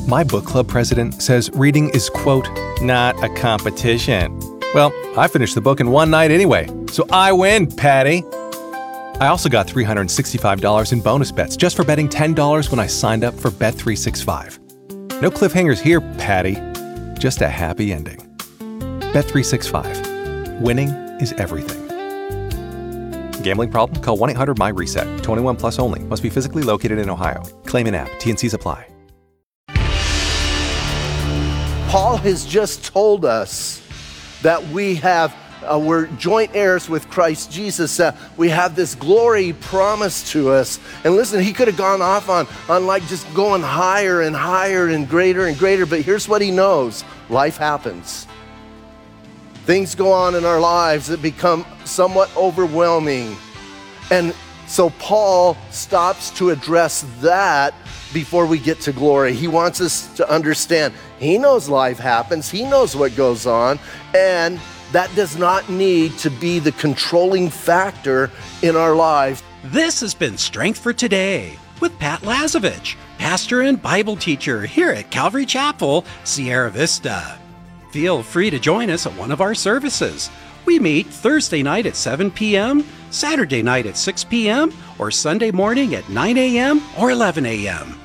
My book club president says reading is, quote, not a competition. Well, I finished the book in one night anyway, so I win, Patty. I also got $365 in bonus bets just for betting $10 when I signed up for Bet365. No cliffhangers here, Patty. Just a happy ending. Bet365. Winning is everything. Gambling problem? Call 1-800-MY-RESET. 21 plus only. Must be physically located in Ohio. Claim in app. T&Cs apply. Paul has just told us that we're joint heirs with Christ Jesus. We have this glory promised to us. And listen, he could have gone off on like just going higher and higher and greater, but here's what he knows. Life happens. Things go on in our lives that become somewhat overwhelming. And so Paul stops to address that before we get to glory. He wants us to understand he knows life happens, he knows what goes on, and that does not need to be the controlling factor in our lives. This has been Strength for Today with Pat Lazovich, pastor and Bible teacher here at Calvary Chapel, Sierra Vista. Feel free to join us at one of our services. We meet Thursday night at 7 p.m., Saturday night at 6 p.m., or Sunday morning at 9 a.m. or 11 a.m.